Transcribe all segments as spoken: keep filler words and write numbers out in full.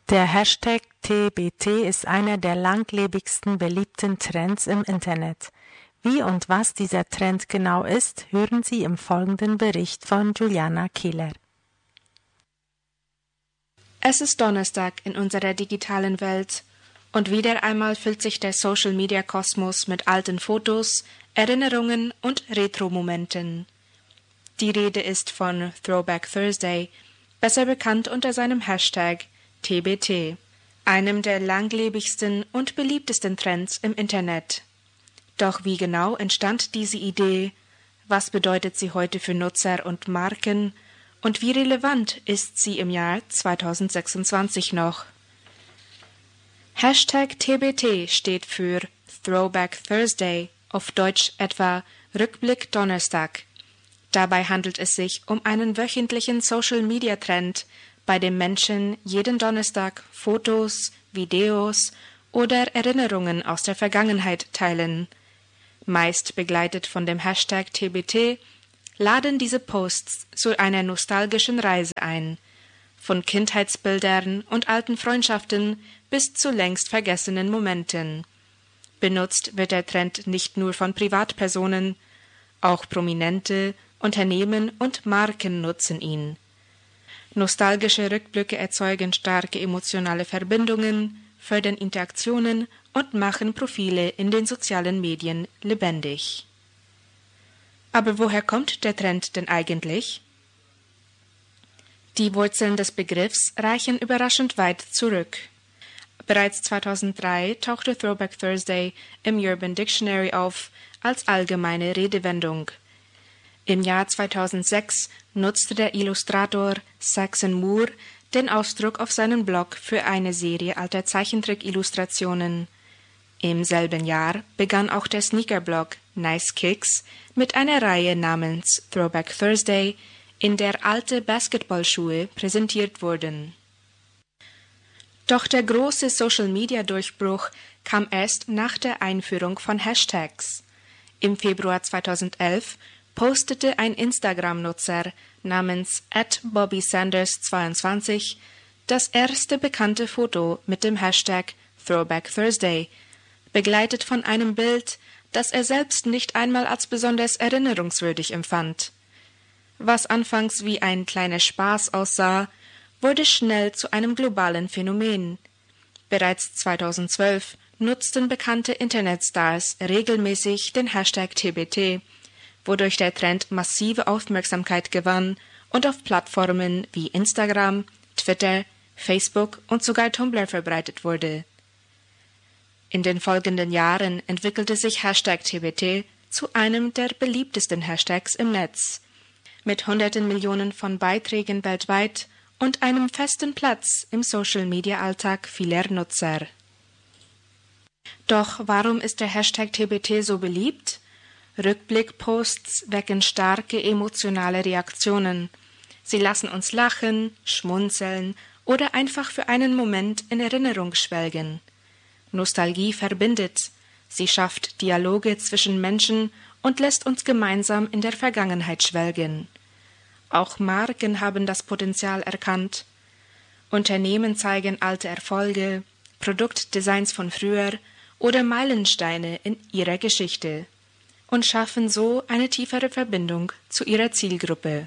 Der Hashtag T B T ist einer der langlebigsten beliebten Trends im Internet. Wie und was dieser Trend genau ist, hören Sie im folgenden Bericht von Juliana Kehler. Es ist Donnerstag in unserer digitalen Welt und wieder einmal füllt sich der Social-Media-Kosmos mit alten Fotos, Erinnerungen und Retro-Momenten. Die Rede ist von Throwback Thursday, besser bekannt unter seinem Hashtag T B T, einem der langlebigsten und beliebtesten Trends im Internet. Doch wie genau entstand diese Idee? Was bedeutet sie heute für Nutzer und Marken? Und wie relevant ist sie im Jahr zweitausendsechsundzwanzig noch? Hashtag T B T steht für Throwback Thursday, auf Deutsch etwa Rückblick Donnerstag. Dabei handelt es sich um einen wöchentlichen Social-Media-Trend, bei dem Menschen jeden Donnerstag Fotos, Videos oder Erinnerungen aus der Vergangenheit teilen. Meist begleitet von dem Hashtag T B T laden diese Posts zu einer nostalgischen Reise ein, von Kindheitsbildern und alten Freundschaften bis zu längst vergessenen Momenten. Benutzt wird der Trend nicht nur von Privatpersonen, auch Prominente, Unternehmen und Marken nutzen ihn. Nostalgische Rückblicke erzeugen starke emotionale Verbindungen, fördern Interaktionen und machen Profile in den sozialen Medien lebendig. Aber woher kommt der Trend denn eigentlich? Die Wurzeln des Begriffs reichen überraschend weit zurück. Bereits zweitausenddrei tauchte Throwback Thursday im Urban Dictionary auf als allgemeine Redewendung. Im Jahr zweitausendsechs nutzte der Illustrator Saxon Moore den Ausdruck auf seinem Blog für eine Serie alter Zeichentrick-Illustrationen. Im selben Jahr begann auch der Sneaker-Blog Nice Kicks mit einer Reihe namens Throwback Thursday, in der alte Basketballschuhe präsentiert wurden. Doch der große Social-Media-Durchbruch kam erst nach der Einführung von Hashtags. Im Februar zweitausendelf postete ein Instagram-Nutzer namens at bobby sanders zweiundzwanzig das erste bekannte Foto mit dem Hashtag Throwback Thursday, begleitet von einem Bild, das er selbst nicht einmal als besonders erinnerungswürdig empfand. Was anfangs wie ein kleiner Spaß aussah, wurde schnell zu einem globalen Phänomen. Bereits zweitausendzwölf nutzten bekannte Internetstars regelmäßig den Hashtag T B T, wodurch der Trend massive Aufmerksamkeit gewann und auf Plattformen wie Instagram, Twitter, Facebook und sogar Tumblr verbreitet wurde. In den folgenden Jahren entwickelte sich Hashtag T B T zu einem der beliebtesten Hashtags im Netz, mit hunderten Millionen von Beiträgen weltweit und einem festen Platz im Social-Media-Alltag vieler Nutzer. Doch warum ist der Hashtag T B T so beliebt? Rückblick-Posts wecken starke emotionale Reaktionen. Sie lassen uns lachen, schmunzeln oder einfach für einen Moment in Erinnerung schwelgen. Nostalgie verbindet, sie schafft Dialoge zwischen Menschen und lässt uns gemeinsam in der Vergangenheit schwelgen. Auch Marken haben das Potenzial erkannt. Unternehmen zeigen alte Erfolge, Produktdesigns von früher oder Meilensteine in ihrer Geschichte und schaffen so eine tiefere Verbindung zu ihrer Zielgruppe.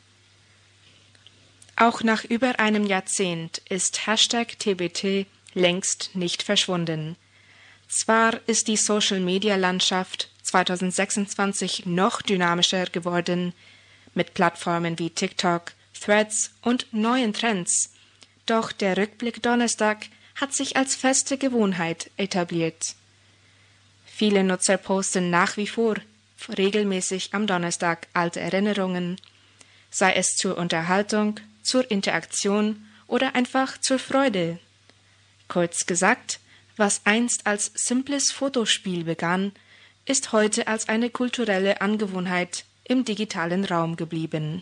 Auch nach über einem Jahrzehnt ist Hashtag T B T längst nicht verschwunden. Zwar ist die Social-Media-Landschaft zweitausendsechsundzwanzig noch dynamischer geworden, mit Plattformen wie TikTok, Threads und neuen Trends, doch der Rückblick Donnerstag hat sich als feste Gewohnheit etabliert. Viele Nutzer posten nach wie vor regelmäßig am Donnerstag alte Erinnerungen, sei es zur Unterhaltung, zur Interaktion oder einfach zur Freude. Kurz gesagt, was einst als simples Fotospiel begann, ist heute als eine kulturelle Angewohnheit im digitalen Raum geblieben.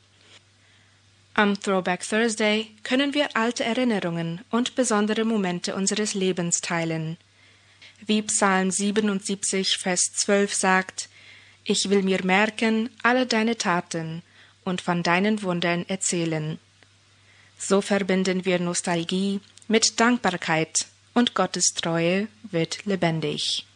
Am Throwback Thursday können wir alte Erinnerungen und besondere Momente unseres Lebens teilen. Wie Psalm siebenundsiebzig, Vers zwölf sagt: Ich will mir merken alle deine Taten und von deinen Wundern erzählen. So verbinden wir Nostalgie mit Dankbarkeit und Gottes Treue wird lebendig.